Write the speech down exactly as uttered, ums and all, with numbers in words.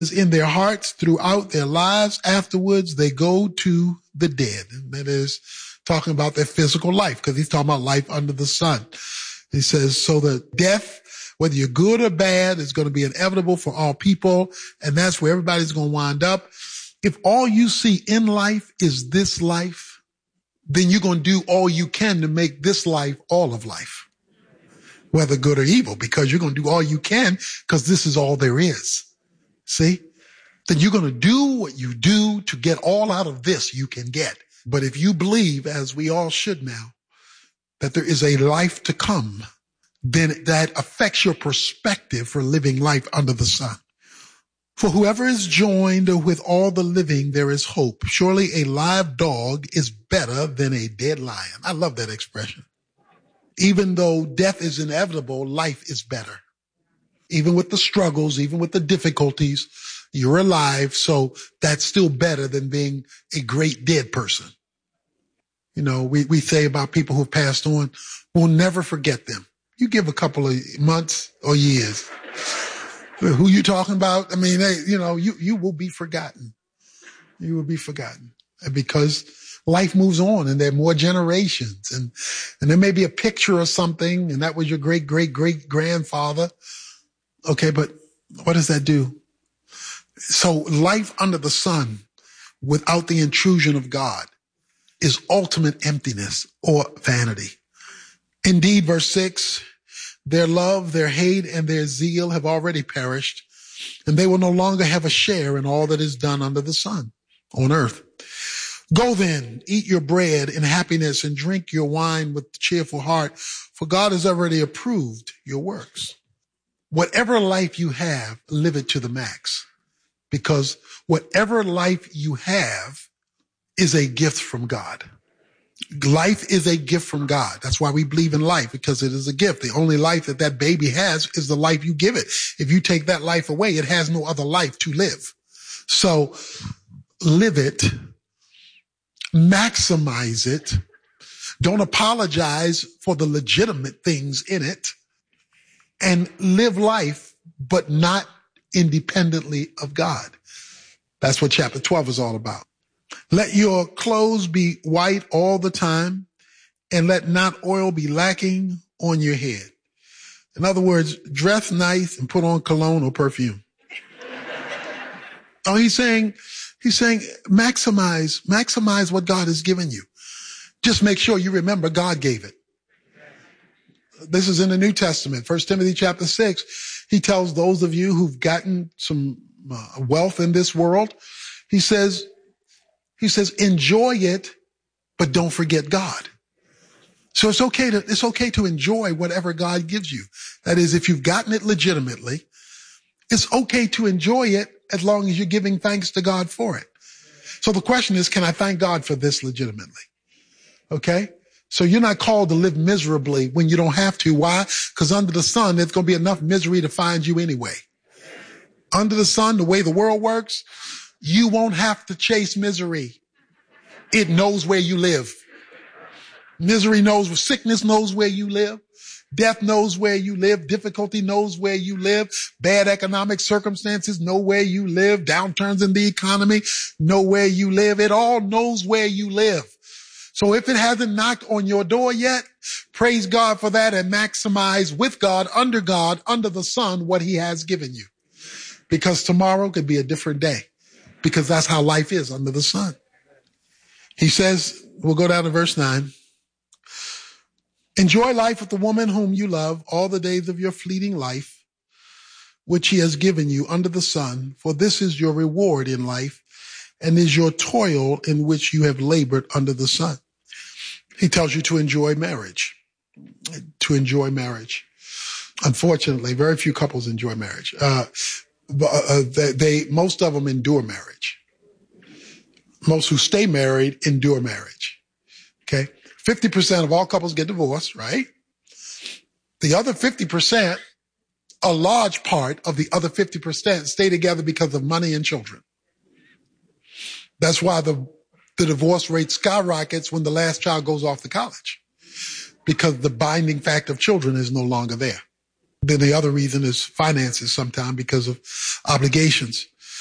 in their hearts throughout their lives. Afterwards, they go to the dead. And that is talking about their physical life, because he's talking about life under the sun. He says, so that death, whether you're good or bad, is going to be inevitable for all people. And that's where everybody's going to wind up. If all you see in life is this life, then you're going to do all you can to make this life all of life, whether good or evil, because you're going to do all you can because this is all there is. See? Then you're going to do what you do to get all out of this you can get. But if you believe, as we all should now, that there is a life to come, then that affects your perspective for living life under the sun. For whoever is joined with all the living, there is hope. Surely a live dog is better than a dead lion. I love that expression. Even though death is inevitable, life is better. Even with the struggles, even with the difficulties, you're alive. So that's still better than being a great dead person. You know, we, we say about people who've passed on, we'll never forget them. You give a couple of months or years. Who you talking about? I mean, they, you know, you, you will be forgotten. You will be forgotten because life moves on and there are more generations and, and there may be a picture of something and that was your great, great, great grandfather. Okay. But what does that do? So life under the sun without the intrusion of God is ultimate emptiness or vanity. Indeed, verse six, their love, their hate, and their zeal have already perished, and they will no longer have a share in all that is done under the sun on earth. Go then, eat your bread in happiness and drink your wine with cheerful heart, for God has already approved your works. Whatever life you have, live it to the max, because whatever life you have is a gift from God. Life is a gift from God. That's why we believe in life, because it is a gift. The only life that that baby has is the life you give it. If you take that life away, it has no other life to live. So live it, maximize it. Don't apologize for the legitimate things in it, and live life, but not independently of God. That's what chapter twelve is all about. Let your clothes be white all the time, and let not oil be lacking on your head. In other words, dress nice and put on cologne or perfume. Oh, he's saying, he's saying maximize, maximize what God has given you. Just make sure you remember God gave it. This is in the New Testament, First Timothy chapter six. He tells those of you who've gotten some uh, wealth in this world, he says, He says, enjoy it, but don't forget God. So it's okay to, it's okay to enjoy whatever God gives you. That is, if you've gotten it legitimately, it's okay to enjoy it as long as you're giving thanks to God for it. So the question is, can I thank God for this legitimately? Okay. So you're not called to live miserably when you don't have to. Why? Because under the sun, there's going to be enough misery to find you anyway. Under the sun, the way the world works, you won't have to chase misery. It knows where you live. Misery knows, sickness knows where you live. Death knows where you live. Difficulty knows where you live. Bad economic circumstances know where you live. Downturns in the economy know where you live. It all knows where you live. So if it hasn't knocked on your door yet, praise God for that and maximize with God, under God, under the sun, what he has given you. Because tomorrow could be a different day. Because that's how life is under the sun. He says, we'll go down to verse nine. Enjoy life with the woman whom you love all the days of your fleeting life, which he has given you under the sun, for this is your reward in life and is your toil in which you have labored under the sun. He tells you to enjoy marriage, to enjoy marriage. Unfortunately, very few couples enjoy marriage. Uh, Uh, they, they, most of them endure marriage. Most who stay married endure marriage. Okay. fifty percent of all couples get divorced, right? The other fifty percent, a large part of the other fifty percent stay together because of money and children. That's why the, the divorce rate skyrockets when the last child goes off to college, because the binding fact of children is no longer there. Then the other reason is finances sometimes because of obligations.